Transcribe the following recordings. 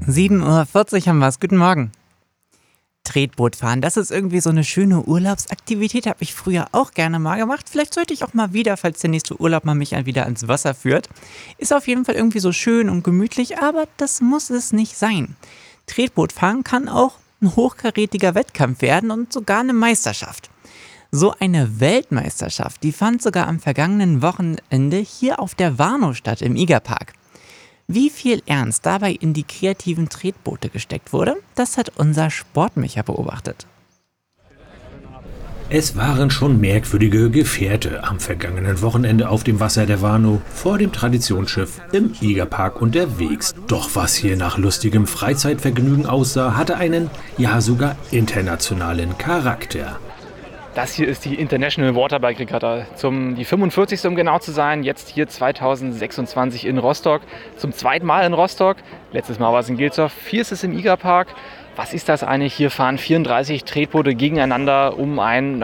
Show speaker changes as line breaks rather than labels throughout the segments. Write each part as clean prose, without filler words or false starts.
7:40 Uhr haben wir es. Guten Morgen. Tretboot fahren, das ist irgendwie so eine schöne Urlaubsaktivität, habe ich früher auch gerne mal gemacht. Vielleicht sollte ich auch mal wieder, falls der nächste Urlaub mal mich wieder ans Wasser führt. Ist auf jeden Fall irgendwie so schön und gemütlich, aber das muss es nicht sein. Tretbootfahren kann auch ein hochkarätiger Wettkampf werden und sogar eine Meisterschaft. So eine Weltmeisterschaft, die fand sogar am vergangenen Wochenende hier auf der Warnow statt, im Igerpark. Wie viel Ernst dabei in die kreativen Tretboote gesteckt wurde, das hat unser Sportmicher beobachtet.
Es waren schon merkwürdige Gefährte am vergangenen Wochenende auf dem Wasser der Warnow vor dem Traditionsschiff im Igerpark unterwegs. Doch was hier nach lustigem Freizeitvergnügen aussah, hatte einen, ja sogar internationalen Charakter.
Das hier ist die International Waterbike Regatta, die 45. um genau zu sein, jetzt hier 2026 in Rostock, zum zweiten Mal in Rostock, letztes Mal war es in Gilsdorf, hier ist es im Igerpark. Was ist das eigentlich? Hier fahren 34 Tretboote gegeneinander um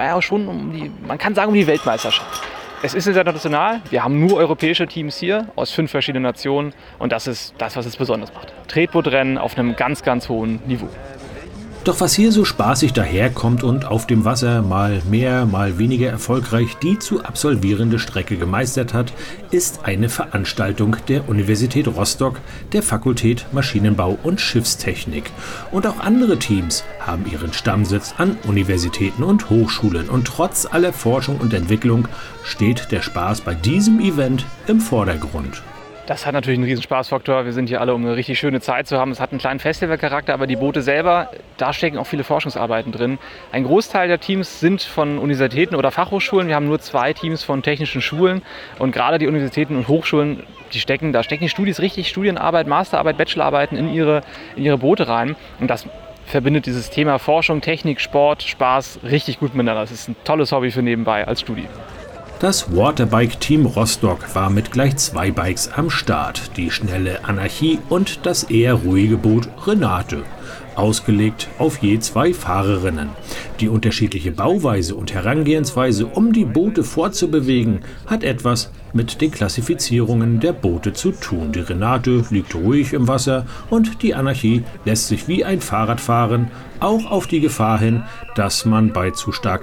man kann sagen, um die Weltmeisterschaft. Es ist international, wir haben nur europäische Teams hier aus 5 verschiedenen Nationen und das ist das, was es besonders macht. Tretbootrennen auf einem ganz, ganz hohen Niveau.
Doch was hier so spaßig daherkommt und auf dem Wasser mal mehr, mal weniger erfolgreich die zu absolvierende Strecke gemeistert hat, ist eine Veranstaltung der Universität Rostock, der Fakultät Maschinenbau und Schiffstechnik. Und auch andere Teams haben ihren Stammsitz an Universitäten und Hochschulen. Und trotz aller Forschung und Entwicklung steht der Spaß bei diesem Event im Vordergrund.
Das hat natürlich einen riesen Spaßfaktor. Wir sind hier alle, um eine richtig schöne Zeit zu haben. Es hat einen kleinen Festivalcharakter, aber die Boote selber, da stecken auch viele Forschungsarbeiten drin. Ein Großteil der Teams sind von Universitäten oder Fachhochschulen. Wir haben nur 2 Teams von technischen Schulen. Und gerade die Universitäten und Hochschulen, da stecken die Studis richtig Studienarbeit, Masterarbeit, Bachelorarbeiten in ihre Boote rein. Und das verbindet dieses Thema Forschung, Technik, Sport, Spaß richtig gut miteinander. Das ist ein tolles Hobby für nebenbei als Studi.
Das Waterbike-Team Rostock war mit gleich 2 Bikes am Start. Die schnelle Anarchie und das eher ruhige Boot Renate. Ausgelegt auf je 2 Fahrerinnen. Die unterschiedliche Bauweise und Herangehensweise, um die Boote fortzubewegen, hat etwas mit den Klassifizierungen der Boote zu tun. Die Renate liegt ruhig im Wasser und die Anarchie lässt sich wie ein Fahrrad fahren, auch auf die Gefahr hin, dass man bei zu stark